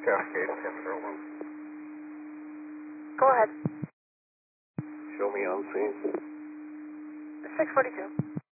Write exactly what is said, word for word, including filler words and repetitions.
Cascade, ten zero one. Go ahead. Show me on scene. six forty-two.